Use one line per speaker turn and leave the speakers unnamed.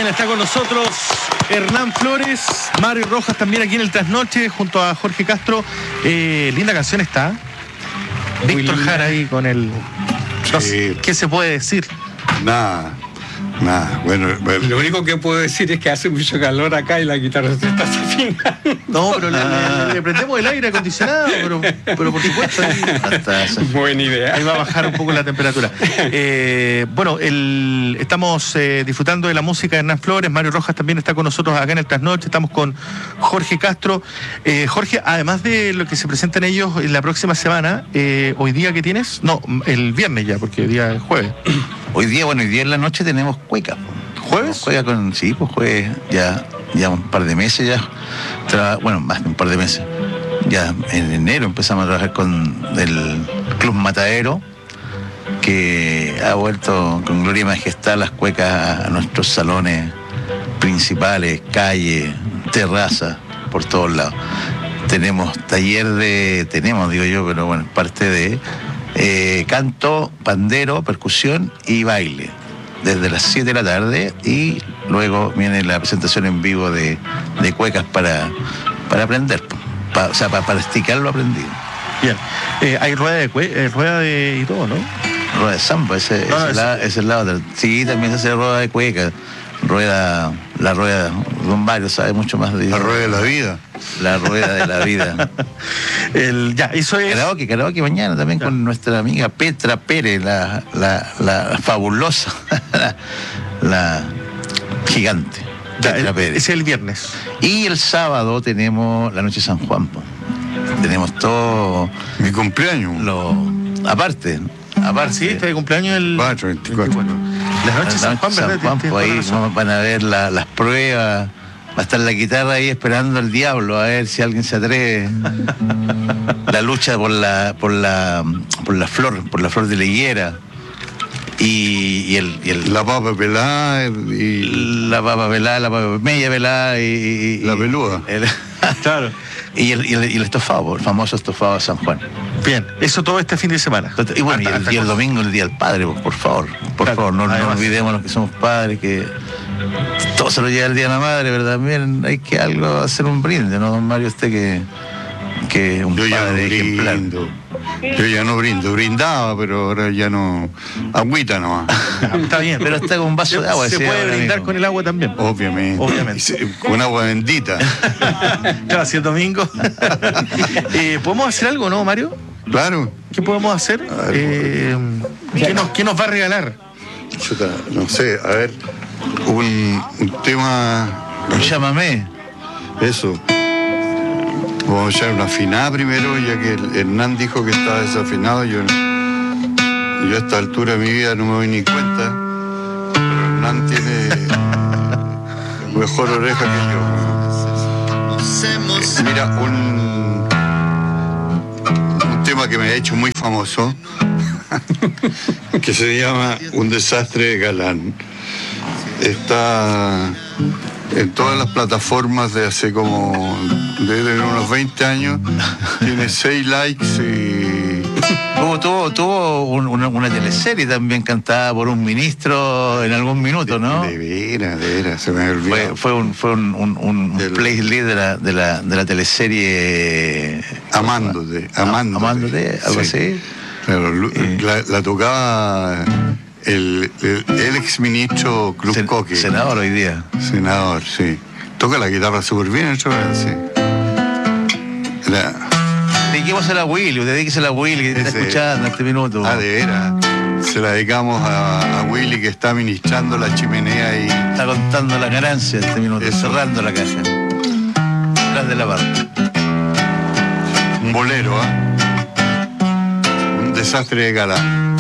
Bien, está con nosotros Hernán Flores, Mario Rojas también aquí en el Trasnoche, junto a Jorge Castro. Linda canción está. Víctor Jara ahí con el... No sé, ¿qué se puede decir?
Nada. Bueno,
lo único que puedo decir es que hace mucho calor acá y la guitarra se está afinando.
No, pero le prendemos el aire acondicionado, pero por supuesto ahí,
buena idea.
Ahí va a bajar un poco la temperatura. Bueno, estamos disfrutando de la música de Hernán Flores. Mario Rojas también está con nosotros acá en el Trasnoche. Estamos con Jorge Castro. Jorge, además de lo que se presentan ellos en la próxima semana, ¿hoy día qué tienes? No, el viernes ya, porque hoy día es jueves.
Hoy día en la noche tenemos cueca.
¿Jueves?
Cueca sí, pues jueves, ya un par de meses ya. Bueno, más de un par de meses. Ya en enero empezamos a trabajar con el Club Matadero, que ha vuelto con gloria y majestad las cuecas a nuestros salones principales, calles, terrazas, por todos lados. Tenemos pero bueno, parte de canto, pandero, percusión y baile desde las 7 de la tarde, y luego viene la presentación en vivo de cuecas para aprender, para practicar lo aprendido.
Bien, hay rueda de y todo, ¿no?
Rueda de samba, ese es el lado del... Sí, también se hace rueda de cueca, la rueda, don Mario sabe mucho más de eso.
La rueda de la vida.
La rueda de la vida.
Eso es...
Karaoke mañana también con nuestra amiga Petra Pérez, la fabulosa, la gigante. Petra Pérez.
Es el viernes.
Y el sábado tenemos la noche de San Juan. Tenemos todo...
Mi cumpleaños.
Aparte,
sí, está de cumpleaños el...
24.
La noche de San Juan, ¿verdad?
Ahí van a ver las pruebas. Va a estar la guitarra ahí esperando al diablo a ver si alguien se atreve. La lucha por la flor de la higuera. Y
la papa pelada
la papa media pelada y
la peluda.
Claro.
Y el estofado, el famoso estofado de San Juan.
Bien, eso todo este fin de semana.
Y bueno, y el domingo, el Día del Padre, por favor. Por favor, no olvidemos los que somos padres, que todo se lo lleva el Día de la Madre, pero también hay que hacer un brinde, ¿no, don Mario? Usted que un padre ejemplar.
Yo ya no brindaba, pero ahora ya no. Agüita nomás.
Está bien.
Pero está con un vaso de agua.
Se puede brindar con el agua también.
Obviamente. Con agua bendita.
Claro, si el domingo. ¿Podemos hacer algo, no, Mario?
Claro.
¿Qué podemos hacer? ¿Qué nos va a regalar?
No sé, a ver, un tema.
Llámame.
Eso. Vamos a echar una afinada primero, ya que Hernán dijo que estaba desafinado. Yo a esta altura de mi vida no me doy ni cuenta. Pero Hernán tiene mejor oreja que yo. Mira, un tema que me ha hecho muy famoso, que se llama Un desastre de galán. Está en todas las plataformas desde unos 20 años. Tiene 6 likes y...
Tuvo una teleserie también cantada por un ministro en algún minuto, ¿no?
De veras, se me olvidó.
Fue un playlist de la teleserie
Amándote,
algo así.
Claro, la tocaba el ex ministro Krupkowski.
Senador hoy día.
Senador, sí. Toca la guitarra súper bien, sí.
Dediquémosela a Willy, dedíquesela a Willy, que está escuchando este minuto.
De veras. Se la dedicamos a Willy, que está ministrando la chimenea y...
Está contando la ganancia este minuto, cerrando la caja. Tras de la parte.
Un bolero, Un desastre de galán.